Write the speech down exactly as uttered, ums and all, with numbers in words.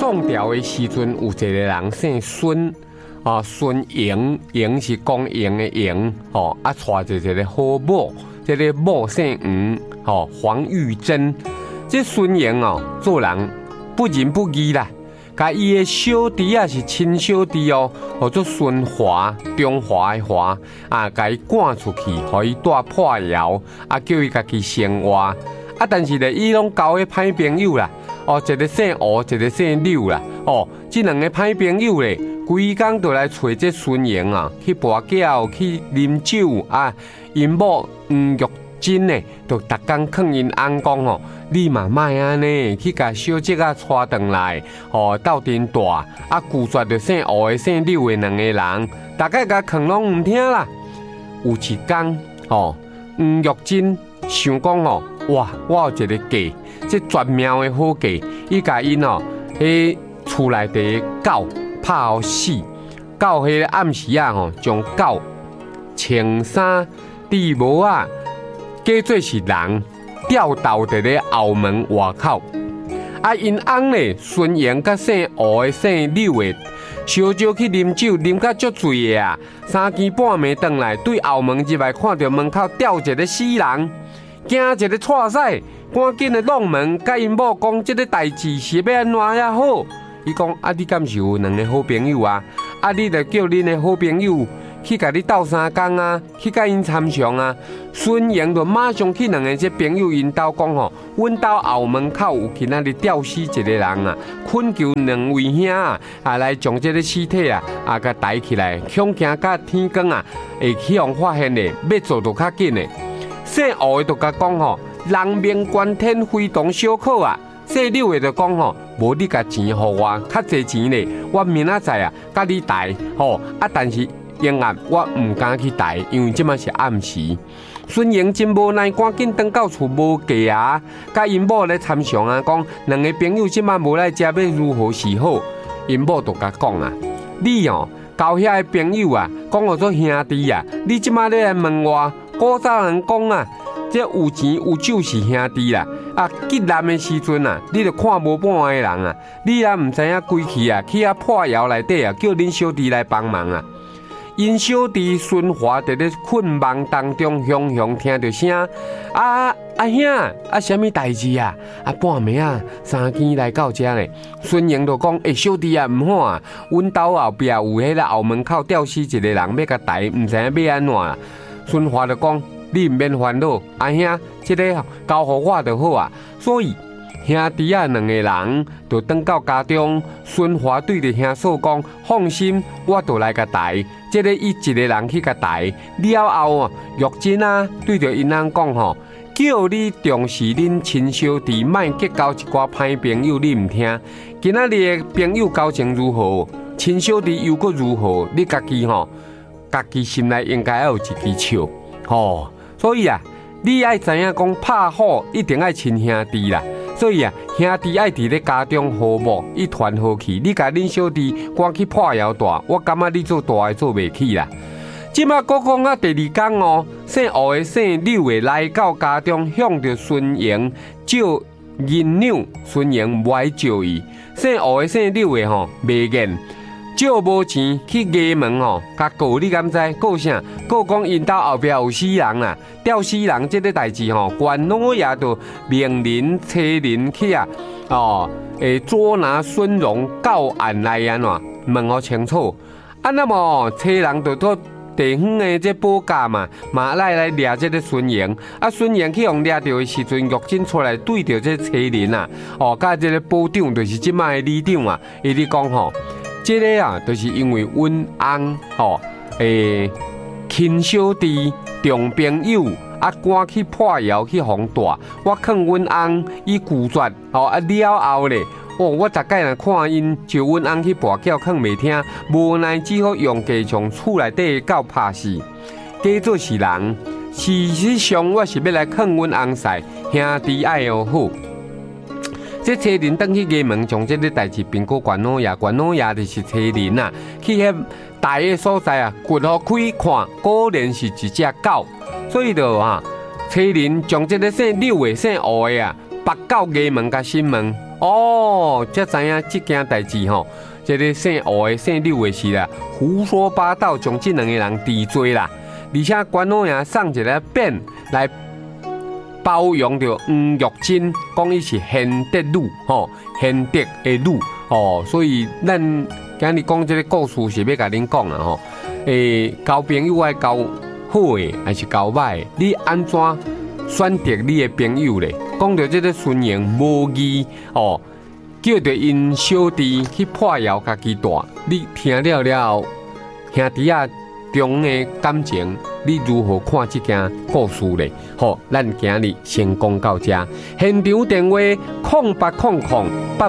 宋朝的时阵，有一个人姓孙，哦，孙赢，赢是公赢的赢，哦，啊，带着一个好某，这个某姓黄，哦，黄玉珍。这孙赢哦，做人不仁不义啦，甲伊的小弟啊是亲小弟哦，叫做孙华，中华的华，啊，甲伊赶出去，互伊带破窑，啊，叫伊家己生活。啊，但是咧，伊拢交个歹朋友啦。哦，一个姓吴，一个姓柳啦。哦，这两个歹朋友咧，规工都来找这孙赢啊，去跋筊，去啉酒啊。因某黄玉珍呢，就逐工劝因翁讲吼，你嘛莫安尼，去甲小姐啊带转来，哦，斗阵大，啊，拒绝着姓吴的、姓柳的两个人，大概甲劝拢唔听啦。有一天，哦，黄玉珍想讲哦，哇，我有一个计。这绝妙的好计，伊甲因哦，迄厝内底狗拍互死，到迄个暗时啊吼，将狗穿衫戴帽啊，假做是人，吊倒伫咧后门外口。啊，因翁咧，孙赢甲姓吴的、姓柳的，烧酒去啉酒，啉甲足醉的啊，三更半暝转来，对后门入来，看到门口吊一个死人，惊一个错屎。赶紧的弄门，甲因某讲，这个代志是要安怎才好？伊讲啊，你敢是有两个好朋友啊？啊，你着叫恁的好朋友去甲你斗三工啊，去甲因参详啊。孙赢就马上去两个这朋友因兜讲吼，阮兜后门口有今仔日吊死一个人啊，恳求两位兄啊，啊来将这个尸体啊啊甲抬起来，恐惊甲天光啊会去互发现的，要做着较紧的。姓吴的就甲讲吼。人命关天，非同小可啊！姓柳的就讲吼，无你甲钱互我，较济钱咧，我明仔载啊，甲你抬吼啊！但是阴暗我唔敢去抬，因为即马是暗时。孙赢真无奈，赶紧转到厝无价啊！甲因某咧参详啊，讲两个朋友即马无来遮，要如何是好？因某就甲讲啊，你哦，交遐个朋友啊，讲我做兄弟啊，你即马咧来问我，古早人讲啊。这有钱有酒是兄弟啦，啊，急难的时阵啊，你着看无半个人啊，你也唔知影归去啊，去啊破窑内底啊，叫恁小弟来帮忙啊。因小弟孙华伫咧困梦当中，雄雄听到声，啊啊兄，啊什么代志啊？啊半暝啊，三更来到遮咧。孙赢就讲：，诶、欸，小弟啊，唔好啊，阮兜后壁有迄个后门口吊死一个人，要甲抬，唔知影要安怎啊。孙华就讲。你唔免烦恼，阿兄，这个交互我就好啊。所以兄弟啊，两个人就转到家中。孙华对着兄嫂讲：放心，我就来甲抬。这个伊一个人去甲抬了后啊，玉珍啊对着因翁讲吼，叫你重视恁亲小弟，莫结交一寡歹朋友，你唔听。今仔日的朋友交情如何，亲小弟又搁如何？你家己吼，家己心内应该要有一支笑吼。所以啊，你爱知影讲拍好一定爱亲兄弟啦。所以啊，兄弟爱伫咧家中和睦，一团和气。你甲恁小弟赶去破窑大，我感觉你做大个做袂起啦。即马国讲啊，第二天哦，姓吴的、姓柳的来到家中，向着孙赢借银两，孙赢不爱借伊。姓吴的、姓柳的吼，袂愿。借无钱去衙门吼，甲告你敢知？告啥？告讲因兜后壁有死人啦，吊死人这个代志吼，官老爷就命人车人去啊，哦，诶，捉拿孙荣告案来安怎？问好清楚。啊，那么车人就到地方的这保驾嘛，嘛来来掠这个孙赢。啊，孙赢去互掠到的时阵，玉珍出来对着这车人啊，哦，甲这个保长就是即卖的里长啊，伊咧讲吼。这个啊，就是因为阮翁吼，诶，亲小弟、重朋友啊，赶去破窑去互大，我劝阮翁伊拒绝，吼啊了后咧，哦，我逐摆若看因招阮翁去跋筊，劝袂听，无奈只好用计从厝内底狗拍死。假做是人，事实上我是要来劝阮翁婿兄弟爱好好。这车人登去衙门，将这个代志禀告关老爷，关老爷就是车人啊，去迄大个所在啊，掘互开看，果然是一只狗，所以就啊，车人将这个姓柳的、姓吴的啊，拔到衙门甲审问， 哦，才知影这件代志吼，这个姓吴的、姓柳的是啦，胡说八道，将这两个人治罪啦，而且官府也送一个匾来包容着黄玉珍，讲伊是贤德女，吼，贤德的女，哦，所以咱今日讲这个故事是要甲恁讲啦，吼，诶，交朋友爱交好的还是交歹的？你安怎选择你的朋友咧？讲到这个孙杨无义哦，叫着因小弟去破窑家己大，你听了了，兄弟啊中的感情，你如何看这件故事咧？好，咱今日先讲到这，现场电话空八空空八。